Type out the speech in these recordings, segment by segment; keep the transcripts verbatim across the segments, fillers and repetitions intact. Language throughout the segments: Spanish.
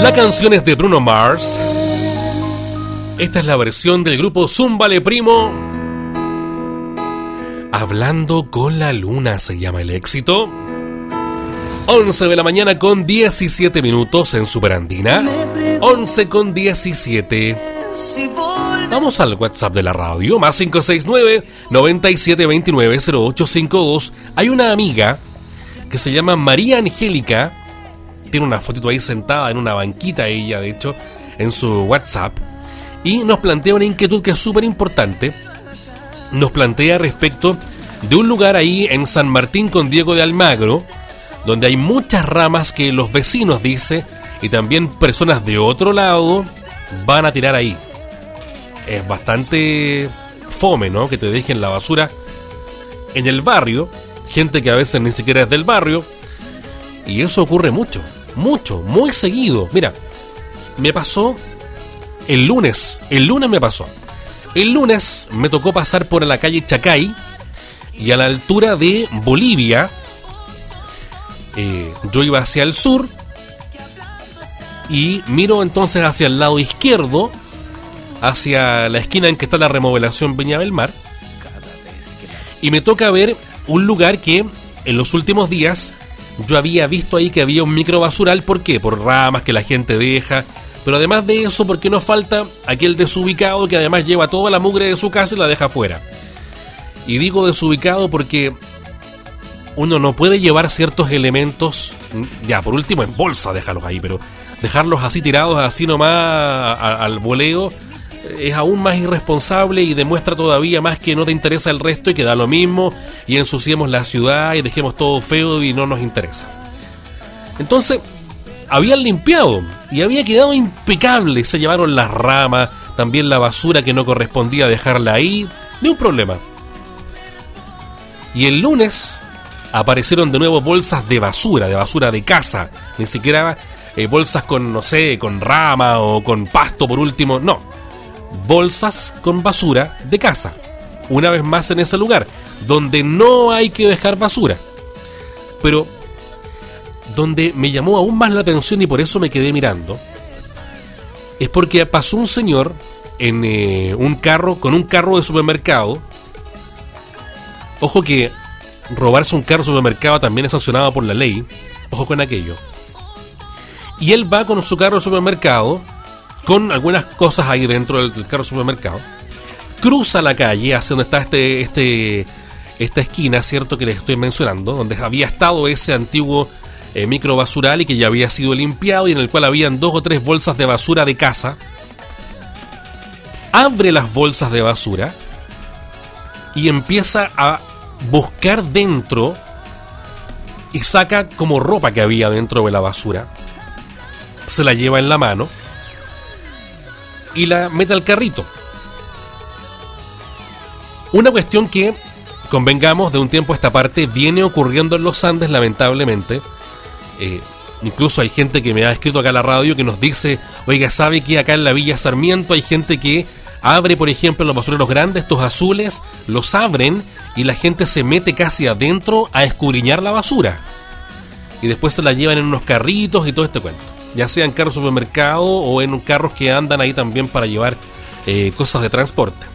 La canción es de Bruno Mars. Esta es la versión del grupo Zúmbale Primo. Hablando con la luna se llama el éxito. once de la mañana con diecisiete minutos en Superandina. once con diecisiete. Vamos al WhatsApp de la radio, más cinco seis nueve, nueve siete dos nueve, cero ocho cinco dos. Hay una amiga que se llama María Angélica. Tiene una fotito ahí sentada en una banquita, ella de hecho, en su WhatsApp. Y nos plantea una inquietud que es súper importante. Nos plantea respecto de un lugar ahí en San Martín con Diego de Almagro, donde hay muchas ramas que los vecinos, dice, y también personas de otro lado van a tirar ahí. Es bastante fome, ¿no? Que te dejen la basura en el barrio, gente que a veces ni siquiera es del barrio, y eso ocurre mucho, mucho, muy seguido. Mira, me pasó el lunes, el lunes me pasó. El lunes me tocó pasar por la calle Chacay y a la altura de Bolivia. Eh, yo iba hacia el sur y miro entonces hacia el lado izquierdo, hacia la esquina en que está la remodelación Viña del Mar, y me toca ver un lugar que en los últimos días yo había visto ahí que había un microbasural. ¿Por qué? Por ramas que la gente deja, pero además de eso, porque nos falta aquel desubicado que además lleva toda la mugre de su casa y la deja afuera. Y digo desubicado porque uno no puede llevar ciertos elementos, ya por último en bolsa déjalos ahí, pero dejarlos así tirados así nomás a, a, al voleo es aún más irresponsable y demuestra todavía más que no te interesa el resto y que da lo mismo y ensuciemos la ciudad y dejemos todo feo y no nos interesa. Entonces habían limpiado y había quedado impecable. Se llevaron las ramas, también la basura que no correspondía dejarla ahí, ni un problema. Y el lunes aparecieron de nuevo bolsas de basura, de basura de casa, ni siquiera eh, bolsas con, no sé, con rama o con pasto por último, no, bolsas con basura de casa, una vez más en ese lugar, donde no hay que dejar basura. Pero donde me llamó aún más la atención y por eso me quedé mirando, es porque pasó un señor en eh, un carro, con un carro de supermercado. Ojo que robarse un carro de supermercado también es sancionado por la ley. Ojo con aquello. Y él va con su carro de supermercado, con algunas cosas ahí dentro del, del carro de supermercado. Cruza la calle hacia donde está este, este, esta esquina, cierto, que les estoy mencionando, donde había estado ese antiguo eh, microbasural y que ya había sido limpiado y en el cual habían dos o tres bolsas de basura de casa. Abre las bolsas de basura y empieza a buscar dentro y saca como ropa que había dentro de la basura, se la lleva en la mano y la mete al carrito. Una cuestión que, convengamos, de un tiempo a esta parte viene ocurriendo en los Andes, lamentablemente. Eh, incluso hay gente que me ha escrito acá a la radio que nos dice: oiga, ¿sabe que acá en la Villa Sarmiento hay gente que abre, por ejemplo, los basureros grandes, estos azules, los abren y la gente se mete casi adentro a escudriñar la basura? Y después se la llevan en unos carritos y todo este cuento. Ya sea en carros de supermercado o en carros que andan ahí también para llevar eh, cosas de transporte.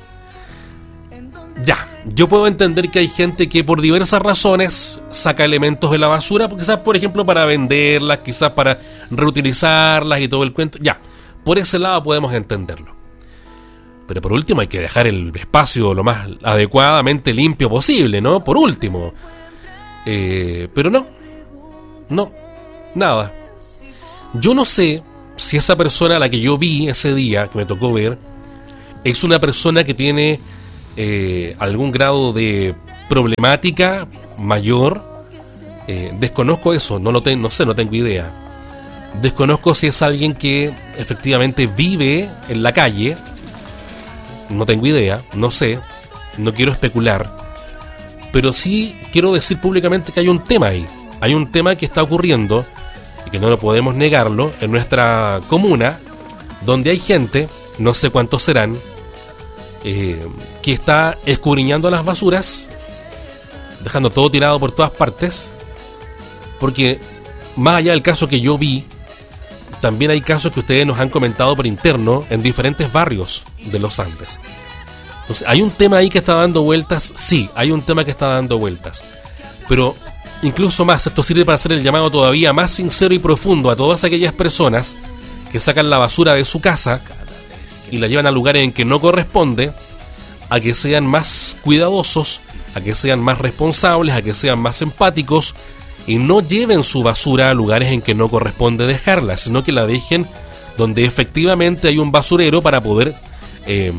Ya, yo puedo entender que hay gente que por diversas razones saca elementos de la basura, quizás por ejemplo para venderlas, quizás para reutilizarlas y todo el cuento. Ya, por ese lado podemos entenderlo. Pero por último hay que dejar el espacio lo más adecuadamente limpio posible, ¿no? Por último. Eh, pero no. No. Nada. Yo no sé si esa persona a la que yo vi ese día, que me tocó ver, es una persona que tiene eh, algún grado de problemática mayor. Eh, desconozco eso, no, lo ten, no sé, no tengo idea. Desconozco si es alguien que efectivamente vive en la calle. No tengo idea, no sé, no quiero especular, pero sí quiero decir públicamente que hay un tema ahí. Hay un tema que está ocurriendo y que no lo podemos negarlo en nuestra comuna, donde hay gente, no sé cuántos serán, eh, que está escudriñando las basuras, dejando todo tirado por todas partes, porque más allá del caso que yo vi, también hay casos que ustedes nos han comentado por interno en diferentes barrios de los Andes. Entonces, ¿hay un tema ahí que está dando vueltas? Sí, hay un tema que está dando vueltas. Pero incluso más, esto sirve para hacer el llamado todavía más sincero y profundo a todas aquellas personas que sacan la basura de su casa y la llevan a lugares en que no corresponde, a que sean más cuidadosos, a que sean más responsables, a que sean más empáticos y no lleven su basura a lugares en que no corresponde dejarla, sino que la dejen donde efectivamente hay un basurero para poder eh,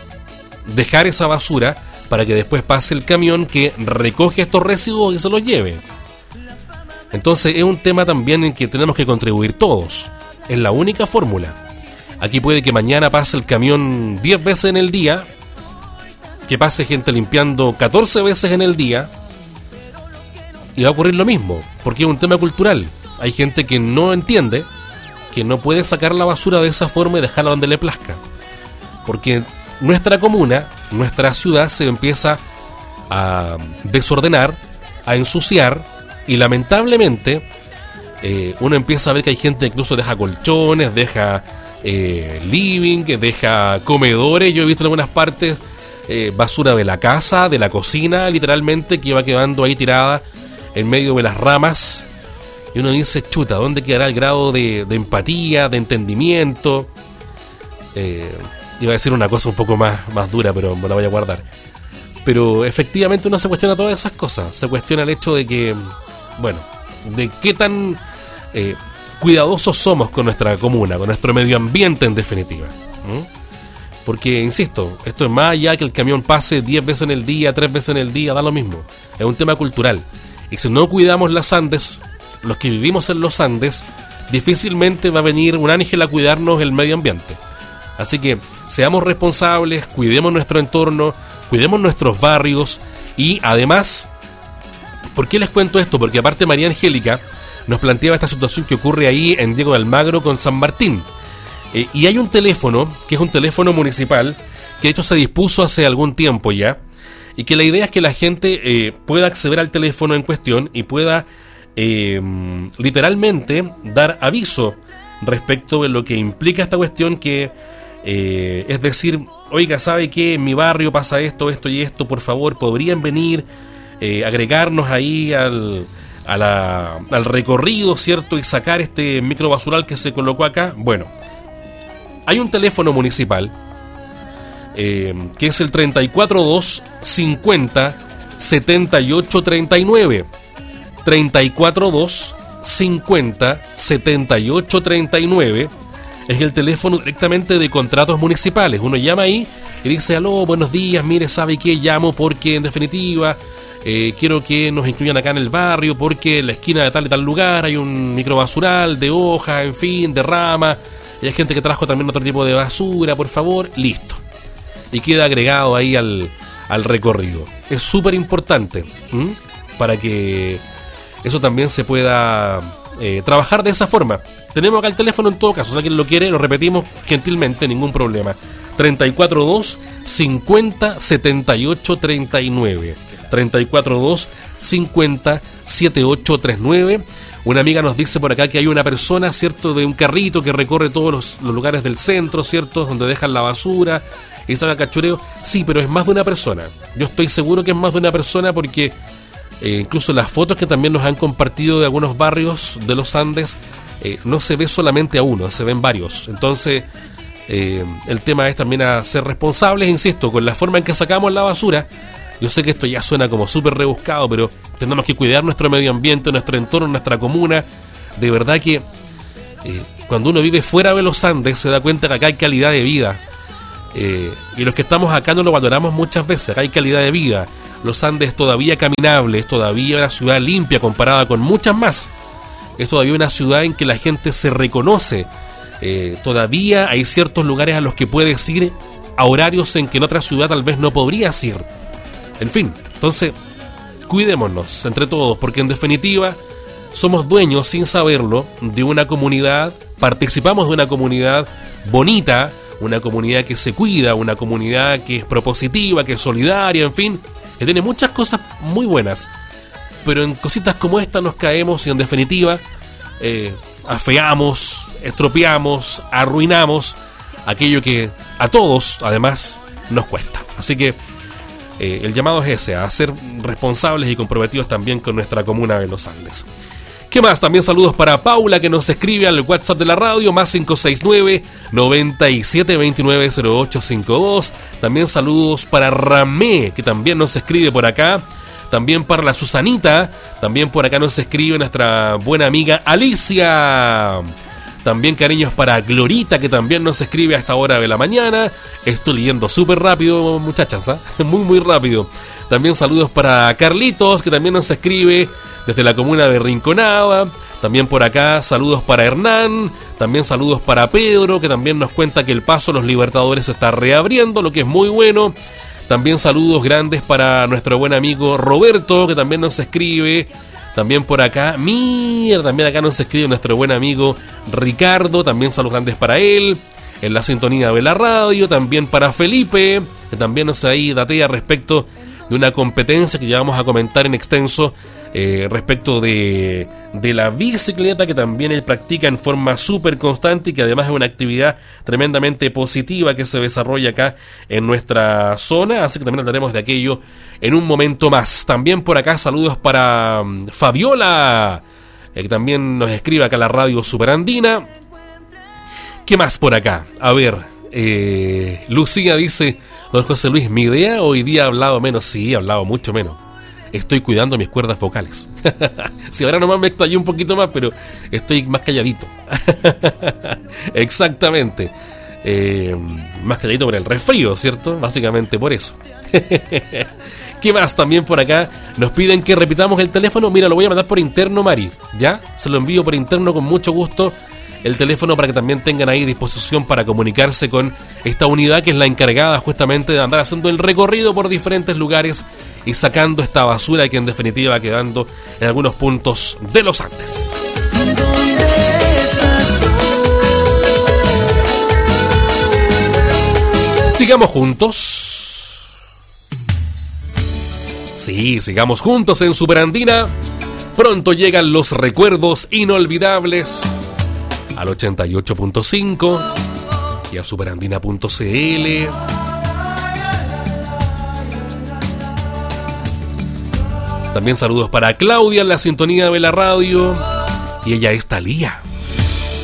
dejar esa basura, para que después pase el camión que recoge estos residuos y se los lleve. Entonces es un tema también en que tenemos que contribuir todos. Es la única fórmula. Aquí puede que mañana pase el camión diez veces en el día, que pase gente limpiando catorce veces en el día, y va a ocurrir lo mismo, porque es un tema cultural. Hay gente que no entiende que no puede sacar la basura de esa forma y dejarla donde le plazca, porque nuestra comuna, nuestra ciudad se empieza a desordenar, a ensuciar, y lamentablemente eh, uno empieza a ver que hay gente que incluso deja colchones, deja eh, living, deja comedores. Yo he visto en algunas partes eh, basura de la casa, de la cocina, literalmente, que va quedando ahí tirada en medio de las ramas, y uno dice, chuta, ¿dónde quedará el grado de, de empatía, de entendimiento? Eh, iba a decir una cosa un poco más, más dura, pero me la voy a guardar. Pero efectivamente uno se cuestiona todas esas cosas. Se cuestiona el hecho de que, bueno, de qué tan eh, cuidadosos somos con nuestra comuna, con nuestro medio ambiente en definitiva. ¿Mm? Porque, insisto, esto es más allá que el camión pase diez veces en el día, tres veces en el día, da lo mismo. Es un tema cultural. Y si no cuidamos los Andes, los que vivimos en los Andes, difícilmente va a venir un ángel a cuidarnos el medio ambiente. Así que seamos responsables, cuidemos nuestro entorno, cuidemos nuestros barrios. Y además, ¿por qué les cuento esto? Porque aparte María Angélica nos planteaba esta situación que ocurre ahí en Diego de Almagro con San Martín. Eh, y hay un teléfono, que es un teléfono municipal, que de hecho se dispuso hace algún tiempo ya, y que la idea es que la gente eh, pueda acceder al teléfono en cuestión y pueda eh, literalmente dar aviso respecto de lo que implica esta cuestión, que eh, es decir, oiga, ¿sabe qué? En mi barrio pasa esto, esto y esto, por favor, ¿podrían venir, eh, agregarnos ahí al, a la, al recorrido, ¿cierto? Y sacar este microbasural que se colocó acá. Bueno, hay un teléfono municipal Eh, que es el treinta y cuatro dos cincuenta setenta y ocho treinta y nueve. treinta y cuatro dos cincuenta setenta y ocho treinta y nueve es el teléfono directamente de contratos municipales. Uno llama ahí y dice, aló, buenos días, mire, ¿sabe qué? Llamo porque en definitiva eh, quiero que nos incluyan acá en el barrio, porque en la esquina de tal y tal lugar hay un microbasural de hojas, en fin, de rama, y hay gente que trajo también otro tipo de basura, por favor, listo. Y queda agregado ahí al, al recorrido. Es súper importante, ¿m? Para que eso también se pueda eh, trabajar de esa forma. Tenemos acá el teléfono en todo caso, si alguien lo quiere, lo repetimos gentilmente, ningún problema. treinta y cuatro dos cincuenta setenta y ocho treinta y nueve. treinta y cuatro dos cincuenta setenta y ocho treinta y nueve. Una amiga nos dice por acá que hay una persona, ¿cierto?, de un carrito que recorre todos los, los lugares del centro, ¿cierto?, donde dejan la basura y saca cachureo. Sí, pero es más de una persona. Yo estoy seguro que es más de una persona porque eh, incluso las fotos que también nos han compartido de algunos barrios de los Andes, eh, no se ve solamente a uno, se ven varios. Entonces eh, el tema es también a ser responsables, insisto, con la forma en que sacamos la basura. Yo sé que esto ya suena como súper rebuscado, pero tenemos que cuidar nuestro medio ambiente, nuestro entorno, nuestra comuna. De verdad que eh, cuando uno vive fuera de los Andes se da cuenta que acá hay calidad de vida. Eh, y los que estamos acá no lo valoramos muchas veces. Acá hay calidad de vida. Los Andes es todavía caminable, es todavía una ciudad limpia comparada con muchas más. Es todavía una ciudad en que la gente se reconoce. Eh, todavía hay ciertos lugares a los que puedes ir a horarios en que en otra ciudad tal vez no podrías ir. En fin, entonces cuidémonos entre todos, porque en definitiva somos dueños, sin saberlo, de una comunidad, participamos de una comunidad bonita, una comunidad que se cuida, una comunidad que es propositiva, que es solidaria, en fin, que tiene muchas cosas muy buenas. Pero en cositas como esta nos caemos y en definitiva eh, afeamos, estropeamos, arruinamos aquello que a todos, además, nos cuesta. Así que eh, el llamado es ese, a ser responsables y comprometidos también con nuestra comuna de los Andes. ¿Qué más? También saludos para Paula, que nos escribe al WhatsApp de la radio, más cinco seis nueve, noventa y siete veintinueve, cero ocho cincuenta y dos. También saludos para Ramé, que también nos escribe por acá. También para la Susanita, también por acá nos escribe nuestra buena amiga Alicia. También cariños para Glorita, que también nos escribe a esta hora de la mañana. Estoy leyendo súper rápido, muchachas, ¿eh? Muy, muy rápido. También saludos para Carlitos, que también nos escribe desde la comuna de Rinconada. También por acá saludos para Hernán. También saludos para Pedro, que también nos cuenta que el paso a los Libertadores se está reabriendo, lo que es muy bueno. También saludos grandes para nuestro buen amigo Roberto, que también nos escribe. También por acá, mira, también acá nos escribe nuestro buen amigo Ricardo. También saludos grandes para él, en la sintonía de la radio. También para Felipe, que también nos ahí datea respecto de una competencia que ya vamos a comentar en extenso, eh, respecto de, de la bicicleta, que también él practica en forma súper constante y que además es una actividad tremendamente positiva que se desarrolla acá en nuestra zona. Así que también hablaremos de aquello en un momento más. También por acá saludos para um, Fabiola, eh, que también nos escribe acá a la radio Superandina. ¿Qué más por acá? A ver, eh, Lucía dice: don José Luis, mi idea hoy día ha hablado menos. Sí, he hablado mucho menos. Estoy cuidando mis cuerdas vocales. Si ahora nomás me explayé un poquito más, pero estoy más calladito. Exactamente. Eh, más calladito por el resfrío, ¿cierto? Básicamente por eso. ¿Qué más? También por acá nos piden que repitamos el teléfono. Mira, lo voy a mandar por interno, Mari. ¿Ya? Se lo envío por interno con mucho gusto. El teléfono para que también tengan ahí disposición para comunicarse con esta unidad que es la encargada justamente de andar haciendo el recorrido por diferentes lugares y sacando esta basura que en definitiva va quedando en algunos puntos de los Andes. Sigamos juntos. Sí, sigamos juntos en Superandina. Pronto llegan los recuerdos inolvidables al ochenta y ocho punto cinco y a superandina punto c l. También saludos para Claudia en la sintonía de la radio. Y ella es Thalía.